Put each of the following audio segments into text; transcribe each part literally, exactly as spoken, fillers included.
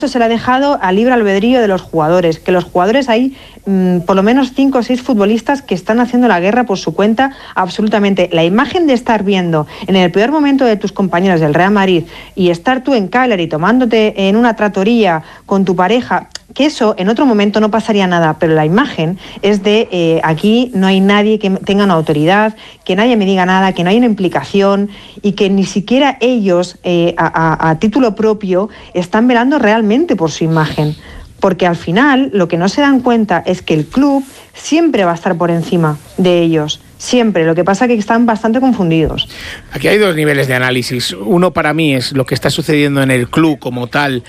se le ha dejado a libre albedrío de los jugadores, que los jugadores hay mmm, por lo menos cinco o seis futbolistas que están haciendo la guerra por su cuenta absolutamente. La imagen de estar viendo en el peor momento de tus compañeros del Real Madrid y estar tú en Cagliari tomándote en una trattoria con tu pareja, que eso en otro momento no pasaría nada, pero la imagen es de eh, aquí no hay nadie que tenga una autoridad, que nadie me diga nada, que no hay una implicación y que ni siquiera ellos eh, a, a, a título propio están velando realmente por su imagen, porque al final lo que no se dan cuenta es que el club siempre va a estar por encima de ellos. Siempre, lo que pasa es que están bastante confundidos. Aquí hay dos niveles de análisis. Uno para mí es lo que está sucediendo en el club como tal,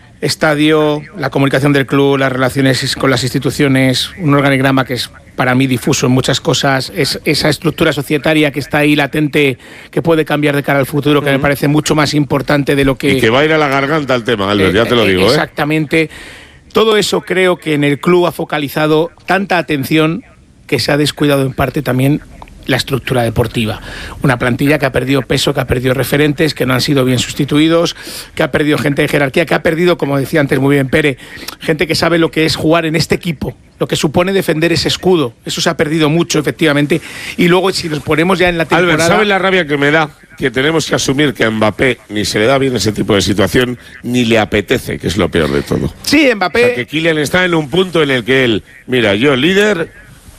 estadio, la comunicación del club, las relaciones con las instituciones, un organigrama que es para mí difuso en muchas cosas, es esa estructura societaria que está ahí latente, que puede cambiar de cara al futuro, que uh-huh. me parece mucho más importante de lo que... Y que va a ir a la garganta el tema, Albert, eh, ya te lo digo. Exactamente. ¿eh? Todo eso creo que en el club ha focalizado tanta atención que se ha descuidado en parte también la estructura deportiva. Una plantilla que ha perdido peso, que ha perdido referentes, que no han sido bien sustituidos, que ha perdido gente de jerarquía, que ha perdido, como decía antes muy bien Pere, gente que sabe lo que es jugar en este equipo, lo que supone defender ese escudo. Eso se ha perdido mucho, efectivamente. Y luego, si nos ponemos ya en la temporada... Albert, ¿sabes la rabia que me da? Que tenemos que asumir que a Mbappé ni se le da bien ese tipo de situación, ni le apetece, que es lo peor de todo. Sí, Mbappé... O sea, que Kylian está en un punto en el que él, mira, yo líder...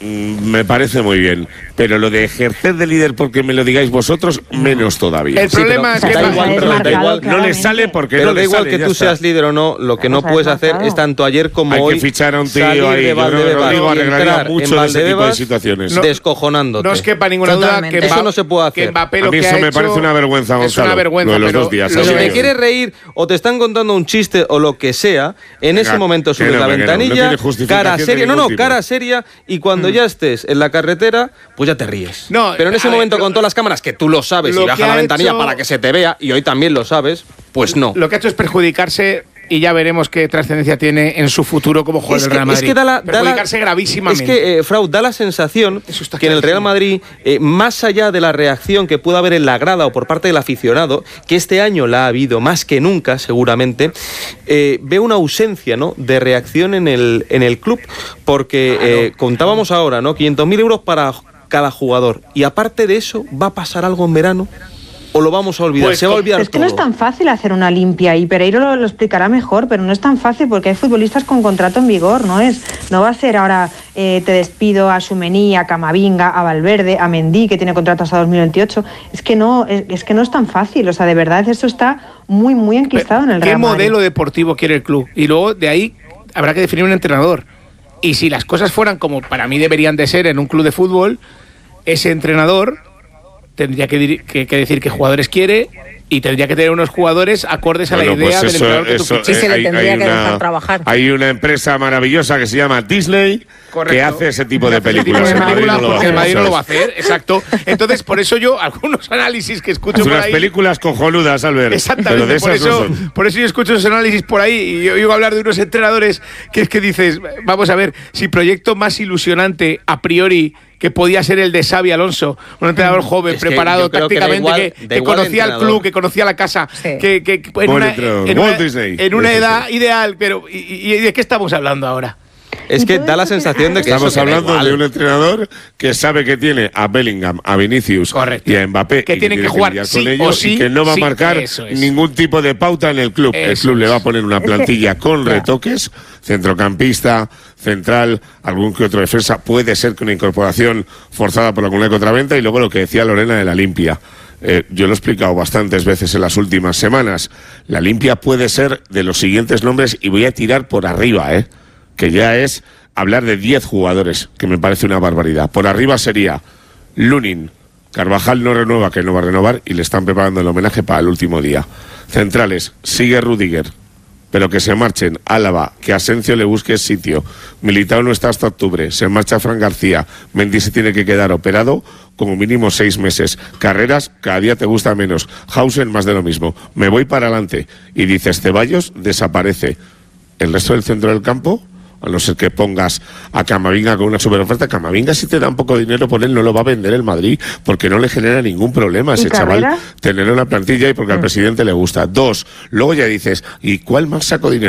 me parece muy bien, pero lo de ejercer de líder porque me lo digáis vosotros, menos todavía. El problema sí, es que da igual, pero da igual, no le sale porque pero no le da igual sale, que tú está. seas líder o no, lo que no puedes hacer es tanto ayer como Hay hoy que fichar a un tío salir ahí, de Valdebebas Rodrigo y arreglaría entrar mucho en de ese tipo de Valdebebas situaciones. no, descojonándote. No os quepa ninguna duda que eso Mbappé, no se puede hacer. Que Mbappé a lo mí que eso ha me hecho parece una vergüenza, Gonzalo. es una vergüenza, lo de los pero dos días. Si así te es. quieres reír o te están contando un chiste o lo que sea, en ese Venga, momento subes que no, la que no, ventanilla, no tiene justificación cara de seria, no, ningún no, tipo. cara seria, y cuando ya estés en la carretera, pues ya te ríes. No, pero en ese a ver, momento lo- con todas las cámaras, que tú lo sabes lo y baja que la ha ventanilla hecho- para que se te vea, y hoy también lo sabes, pues no. Lo que ha hecho es perjudicarse y ya veremos qué trascendencia tiene en su futuro como jugador Es del que, Real Madrid. es que da la, da la- perjudicarse gravísimamente. Es que, eh, Frau, da la sensación Eso está que en el Real clarísimo. Madrid, eh, más allá de la reacción que pueda haber en la grada o por parte del aficionado, que este año la ha habido más que nunca, seguramente, eh, ve una ausencia, ¿no?, de reacción en el, en el club, porque eh, contábamos ahora, ¿no?, quinientos mil euros para cada jugador, y aparte de eso, ¿va a pasar algo en verano? ¿O lo vamos a olvidar? Pues, ¿Se va a olvidar Es que todo? no es tan fácil hacer una limpia y Pereiro lo, lo explicará mejor, pero no es tan fácil porque hay futbolistas con contrato en vigor, no es, no va a ser ahora eh, te despido a Tchouaméni, a Camavinga, a Valverde, a Mendy, que tiene contrato hasta dos mil veintiocho. Es que no, es, es que no es tan fácil, o sea, de verdad eso está muy, muy enquistado en el ¿Qué Real Madrid. modelo deportivo quiere el club? Y luego de ahí habrá que definir un entrenador. Y si las cosas fueran como para mí deberían de ser en un club de fútbol, ese entrenador tendría que, dir- que, que decir qué jugadores quiere y tendría que tener unos jugadores acordes a Bueno, la idea pues del eso- entrenador que tú eso, fiches. Sí, se le hay- tendría hay que una- dejar trabajar. Hay una empresa maravillosa que se llama Disney, Correcto. que hace ese tipo de Ese tipo películas. de El Madrid películas, no lo va a porque el hacer, Madrid no lo va a ¿sabes? hacer, exacto. Entonces, por eso yo, algunos análisis que escucho Hace por unas ahí... películas cojonudas, Albert. Pero Exactamente, de por esas eso, no son. por eso yo escucho esos análisis por ahí y yo oigo hablar de unos entrenadores que es que dices, vamos a ver, si proyecto más ilusionante a priori que podía ser el de Xavi Alonso, un entrenador joven, Es que preparado yo creo que da tácticamente, igual- que, da que igual conocía el entrenador. club, que conocía la casa, Sí. que, que- que en Buen una, entrenador. en Walt una- Disney. en una Walt edad Disney. ideal, pero ¿y, y de qué estamos hablando ahora? Es Y que todo da la eso que- sensación de que Estamos eso que da hablando igual. de un entrenador que sabe que tiene a Bellingham, a Vinicius Correcto. y a Mbappé Que y tienen que tiene jugar lidiar sí con o ellos sí, y que no va sí, a marcar eso es. ningún tipo de pauta en el club. el Eso club le es. va a poner una Es que- plantilla con Ya. retoques, centrocampista, central, algún que otro defensa, puede ser que una incorporación forzada por alguna contraventa y luego lo que decía Lorena de la limpia. Eh, yo lo he explicado bastantes veces en las últimas semanas. La limpia puede ser de los siguientes nombres y voy a tirar por arriba, ¿eh? Que ya es hablar de diez jugadores, que me parece una barbaridad. Por arriba sería Lunin, Carvajal no renueva, que no va a renovar, y le están preparando el homenaje para el último día. Centrales, sigue Rudiger, pero que se marchen Álava, que Asencio le busque sitio. Militao no está hasta octubre, se marcha Fran García, Mendy se tiene que quedar operado como mínimo seis meses. Carreras, cada día te gusta menos. Hausen, más de lo mismo. Me voy para adelante. Y dices, Ceballos desaparece. El resto del centro del campo, a no ser que pongas a Camavinga con una superoferta. Camavinga, si te da un poco de dinero por él, no lo va a vender el Madrid, porque no le genera ningún problema a ese ¿Y chaval Carrera? tener una plantilla y porque al presidente le gusta. Dos, luego ya dices, ¿y cuál más saco dinero?